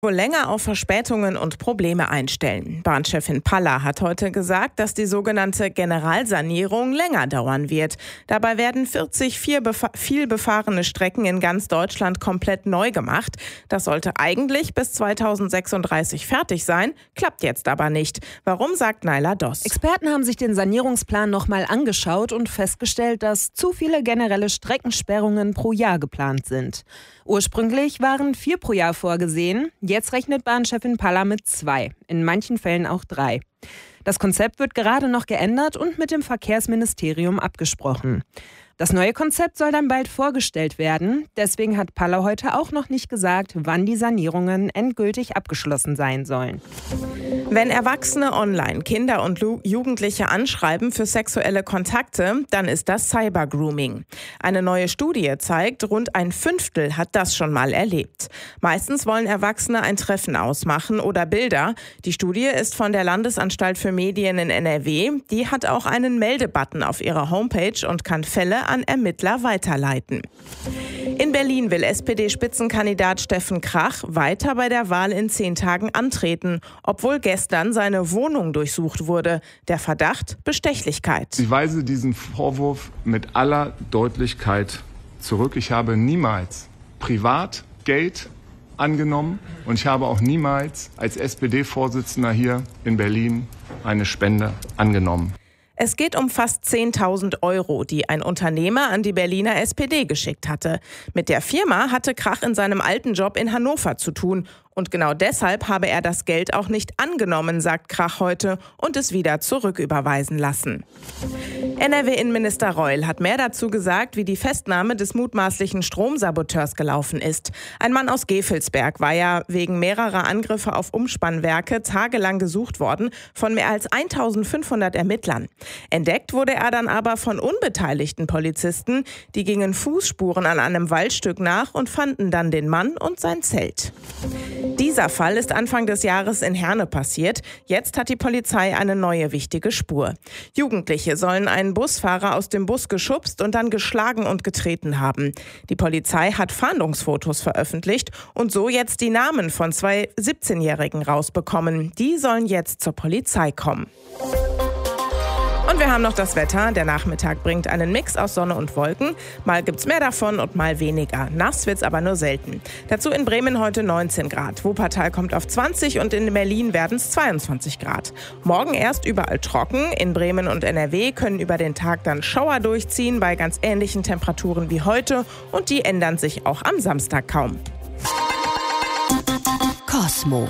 Wohl länger auf Verspätungen und Probleme einstellen. Bahnchefin Palla hat heute gesagt, dass die sogenannte Generalsanierung länger dauern wird. Dabei werden 40 viel befahrene Strecken in ganz Deutschland komplett neu gemacht. Das sollte eigentlich bis 2036 fertig sein, klappt jetzt aber nicht. Warum, sagt Naila Doss. Experten haben sich den Sanierungsplan nochmal angeschaut und festgestellt, dass zu viele generelle Streckensperrungen pro Jahr geplant sind. Ursprünglich waren 4 pro Jahr vorgesehen. Jetzt rechnet Bahnchefin Palla mit 2, in manchen Fällen auch 3. Das Konzept wird gerade noch geändert und mit dem Verkehrsministerium abgesprochen. Das neue Konzept soll dann bald vorgestellt werden. Deswegen hat Palla heute auch noch nicht gesagt, wann die Sanierungen endgültig abgeschlossen sein sollen. Wenn Erwachsene online Kinder und Jugendliche anschreiben für sexuelle Kontakte, dann ist das Cybergrooming. Eine neue Studie zeigt, rund 1/5 hat das schon mal erlebt. Meistens wollen Erwachsene ein Treffen ausmachen oder Bilder. Die Studie ist von der Landesanstalt für Medien in NRW. Die hat auch einen Meldebutton auf ihrer Homepage und kann Fälle an Ermittler weiterleiten. In Berlin will SPD-Spitzenkandidat Steffen Krach weiter bei der Wahl in 10 Tagen antreten, obwohl gestern seine Wohnung durchsucht wurde. Der Verdacht: Bestechlichkeit. Ich weise diesen Vorwurf mit aller Deutlichkeit zurück. Ich habe niemals privat Geld angenommen und ich habe auch niemals als SPD-Vorsitzender hier in Berlin eine Spende angenommen. Es geht um fast 10.000 Euro, die ein Unternehmer an die Berliner SPD geschickt hatte. Mit der Firma hatte Krach in seinem alten Job in Hannover zu tun. Und genau deshalb habe er das Geld auch nicht angenommen, sagt Krach heute, und es wieder zurücküberweisen lassen. NRW-Innenminister Reul hat mehr dazu gesagt, wie die Festnahme des mutmaßlichen Stromsaboteurs gelaufen ist. Ein Mann aus Gevelsberg war ja wegen mehrerer Angriffe auf Umspannwerke tagelang gesucht worden von mehr als 1.500 Ermittlern. Entdeckt wurde er dann aber von unbeteiligten Polizisten. Die gingen Fußspuren an einem Waldstück nach und fanden dann den Mann und sein Zelt. Dieser Fall ist Anfang des Jahres in Herne passiert. Jetzt hat die Polizei eine neue wichtige Spur. Jugendliche sollen einen Busfahrer aus dem Bus geschubst und dann geschlagen und getreten haben. Die Polizei hat Fahndungsfotos veröffentlicht und so jetzt die Namen von 2 17-Jährigen rausbekommen. Die sollen jetzt zur Polizei kommen. Und wir haben noch das Wetter. Der Nachmittag bringt einen Mix aus Sonne und Wolken. Mal gibt's mehr davon und mal weniger. Nass wird's aber nur selten. Dazu in Bremen heute 19 Grad. Wuppertal kommt auf 20 und in Berlin werden es 22 Grad. Morgen erst überall trocken. In Bremen und NRW können über den Tag dann Schauer durchziehen bei ganz ähnlichen Temperaturen wie heute. Und die ändern sich auch am Samstag kaum. Kosmo.